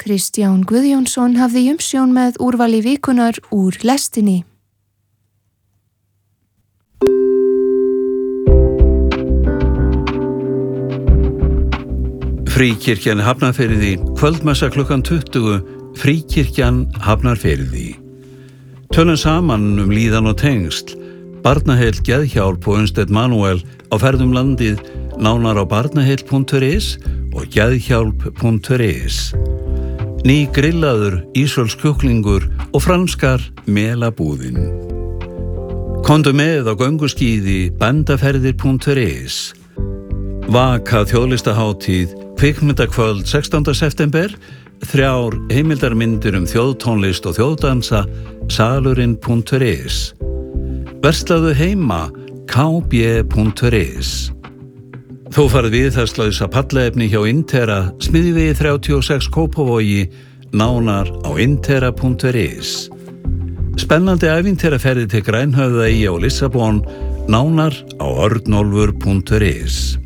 Kristján Guðjónsson hafði umsjón með úrvali vikunar úr lestinni. Fríkirkjan Hafnarfirði, kvöldmessa klukkan 20, Fríkirkjan Hafnarfirði. Tölum saman líðan og tengsl, Barnaheill Geðhjálp og Unnsteinn Manuel á ferðum landið, nánar á barnaheill.is og geðhjálp.is. Ný grillaður, ísölsk kjúklingur og franskar melabúðin. Komdu með á gönguskíði bandaferðir.is. Vaka þjóðlistahátíð, kvikmyndakvöld 16. september, 3 heimildarmyndir þjóðtónlist og þjóðdansa, salurinn.is. Verslaðu heima, kb.is. Þú farið viðhaldslausa pallaefni hjá Intera, Smiðjuvegi 36 Kópavogi, nánar á intera.is. Spennandi ævintýraferðir til Grænhöfðaeyja og Lissabon, nánar á örnólfur.is.